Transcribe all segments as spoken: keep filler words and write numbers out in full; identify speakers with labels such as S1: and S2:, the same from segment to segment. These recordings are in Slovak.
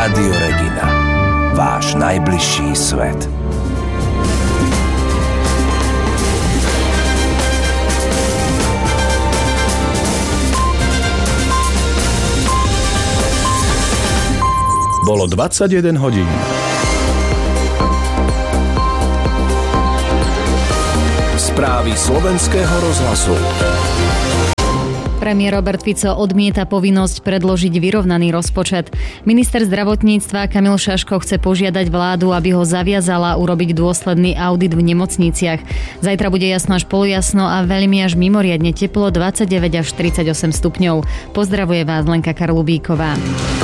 S1: Rádio Regina. Váš najbližší svet.
S2: Bolo dvadsaťjeden hodín.
S1: Správy slovenského rozhlasu.
S3: Premiér Robert Fico odmieta povinnosť predložiť vyrovnaný rozpočet. Minister zdravotníctva Kamil Šaško chce požiadať vládu, aby ho zaviazala urobiť dôsledný audit v nemocniciach. Zajtra bude jasno až polojasno a veľmi až mimoriadne teplo, dvadsaťdeväť až tridsaťosem stupňov. Pozdravuje vás Lenka Karlubíková.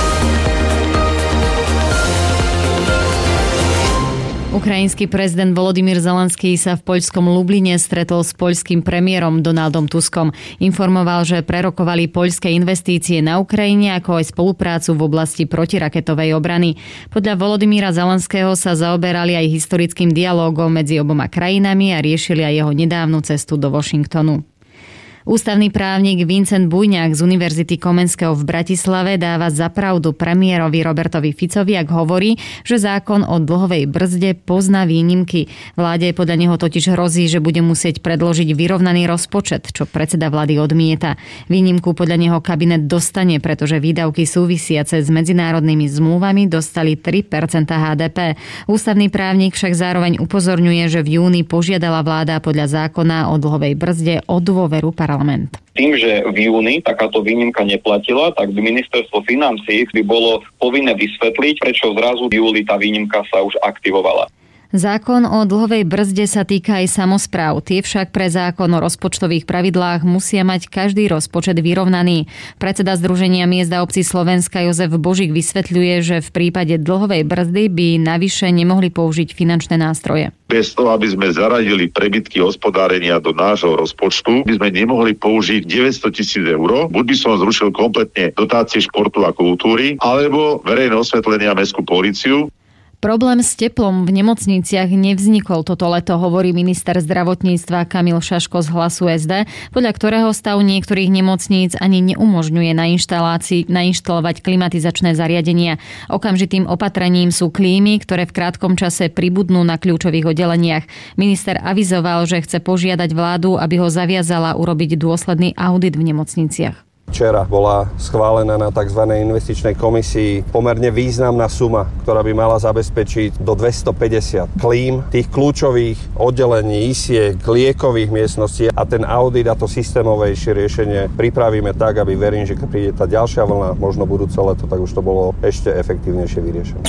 S3: Ukrajinský prezident Volodymyr Zelenský sa v poľskom Lubline stretol s poľským premiérom Donaldom Tuskom. Informoval, že prerokovali poľské investície na Ukrajine, ako aj spoluprácu v oblasti protiraketovej obrany. Podľa Volodymyra Zelenského sa zaoberali aj historickým dialógom medzi oboma krajinami a riešili aj jeho nedávnu cestu do Washingtonu. Ústavný právnik Vincent Bujňák z Univerzity Komenského v Bratislave dáva za pravdu premiérovi Robertovi Ficovi, ak hovorí, že zákon o dlhovej brzde pozná výnimky. Vláde podľa neho totiž hrozí, že bude musieť predložiť vyrovnaný rozpočet, čo predseda vlády odmieta. Výnimku podľa neho kabinet dostane, pretože výdavky súvisiace s medzinárodnými zmluvami dostali tri percentá há dé pé. Ústavný právnik však zároveň upozorňuje, že v júni požiadala vláda podľa zákona o dlhovej brzde o dôveru parlamentu.
S4: Tým, že v júni takáto výnimka neplatila, tak by ministerstvo financií by bolo povinné vysvetliť, prečo zrazu v júli tá výnimka sa už aktivovala.
S3: Zákon o dlhovej brzde sa týka aj samospráv. Tie však pre zákon o rozpočtových pravidlách musia mať každý rozpočet vyrovnaný. Predseda Združenia miest a obcí Slovenska Jozef Božík vysvetľuje, že v prípade dlhovej brzdy by navyše nemohli použiť finančné nástroje.
S5: Bez toho, aby sme zaradili prebytky hospodárenia do nášho rozpočtu, by sme nemohli použiť deväťsto tisíc eur. Buď by som zrušil kompletne dotácie športu a kultúry, alebo verejné osvetlenie a mestskú políciu.
S3: Problém s teplom v nemocniciach nevznikol toto leto, hovorí minister zdravotníctva Kamil Šaško z Hlasu es dé, podľa ktorého stav niektorých nemocníc ani neumožňuje na inštalácii nainštalovať klimatizačné zariadenia. Okamžitým opatrením sú klímy, ktoré v krátkom čase pribudnú na kľúčových oddeleniach. Minister avizoval, že chce požiadať vládu, aby ho zaviazala urobiť dôsledný audit v nemocniciach.
S6: Včera bola schválená na tzv. Investičnej komisii pomerne významná suma, ktorá by mala zabezpečiť do dvestopäťdesiat klím, tých kľúčových oddelení, isiek, liekových miestností a ten audit a to systémovejšie riešenie pripravíme tak, aby verím, že keď príde tá ďalšia vlna, možno budúce leto, tak už to bolo ešte efektívnejšie vyriešené.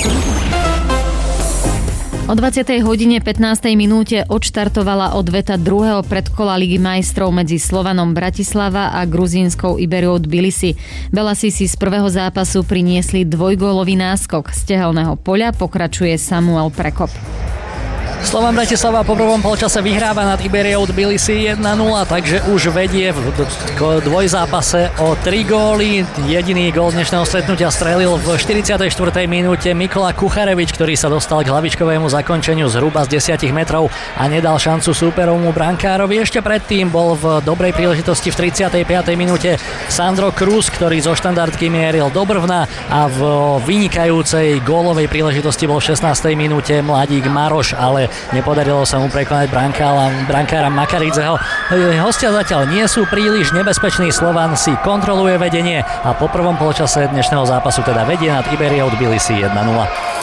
S3: O dvadsiatej hodine pätnástej minúte odštartovala odveta druhého predkola Ligy majstrov medzi Slovanom Bratislava a gruzínskou Iberiou Tbilisi. Belasi si z prvého zápasu priniesli dvojgólový náskok. Z tehelného poľa pokračuje Samuel Prekop.
S7: Slovan Bratislava po prvom polčase vyhráva nad Iberiou Tbilisi jeden nula, takže už vedie v dvojzápase o tri góly. Jediný gól dnešného stretnutia strelil v štyridsiatej štvrtej minúte Mikola Kucharevič, ktorý sa dostal k hlavičkovému zakončeniu zhruba z desiatich metrov a nedal šancu súperovmu brankárovi. Ešte predtým bol v dobrej príležitosti v tridsiatej piatej minúte Sandro Cruz, ktorý zo štandardky mieril do brvna a v vynikajúcej gólovej príležitosti bol v šestnástej minúte mladík Maroš, ale nepodarilo sa mu prekonať brankára, brankára Makaridzeho. Hostia zatiaľ nie sú príliš nebezpeční, Slovan si kontroluje vedenie a po prvom polčase dnešného zápasu teda vedie nad Iberiou Tbilisi jeden nula.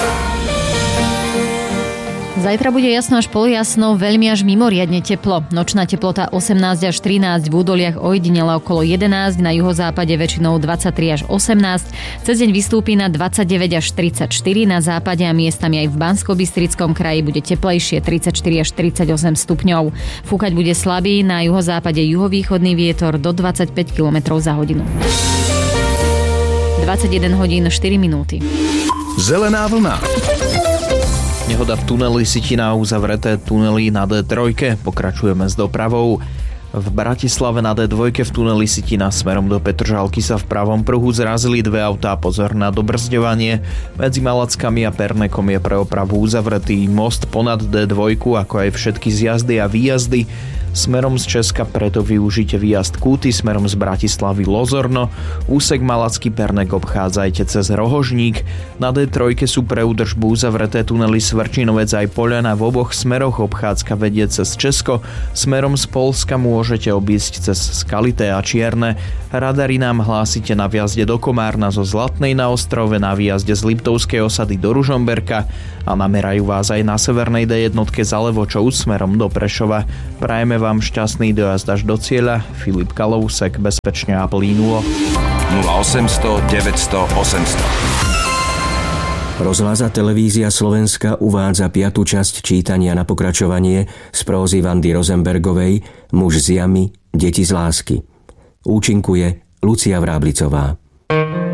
S3: Zajtra bude jasno až polojasno, veľmi až mimoriadne teplo. Nočná teplota osemnásť až trinásť, v údoliach ojedinele okolo jedenásť, na juhozápade väčšinou dvadsaťtri až osemnásť. Cez deň vystúpi na dvadsaťdeväť až tridsaťštyri, na západe a miestami aj v Banskobystrickom kraji bude teplejšie tridsaťštyri až tridsaťosem stupňov. Fúkať bude slabý, na juhozápade juhovýchodný vietor do dvadsaťpäť kilometrov za hodinu. dvadsaťjeden hodín štyri minúty.
S2: Zelená vlna.
S8: Nehoda v tuneli Sitina, uzavreté tunely na dé tri. Pokračujeme s dopravou. V Bratislave na dé dva v tuneli Sitina smerom do Petržalky sa v pravom pruhu zrazili dve autá. Pozor na dobrzďovanie. Medzi Malackami a Pernekom je pre opravu uzavretý most ponad dé dva, ako aj všetky zjazdy a výjazdy. Smerom z Česka preto využite výjazd Kúty, smerom z Bratislavy Lozorno, úsek Malacký Pernek obchádzajte cez Rohožník. Na dé tri sú pre údržbu uzavreté tunely Svrčinovec aj Poľana, v oboch smeroch obchádzka vedie cez Česko, smerom z Poľska môžete obísť cez Skalité a Čierne. Radary nám hlásite na vjazde do Komárna zo Zlatnej na Ostrove, na výjazde z Liptovskej osady do Ružomberka a namerajú vás aj na severnej dé jedna za Levočov smerom do Prešova. Prajeme vám šťastný dojazd až do cieľa. Filip Kalousek, bezpečne a plínulo.
S1: nula osemsto deväťsto osemsto.
S9: Rozhlas a televízia Slovenska uvádza piatu časť čítania na pokračovanie z prózy Vandy Rosenbergovej Muž z jamy, deti z lásky. Účinkuje Lucia Vráblicová.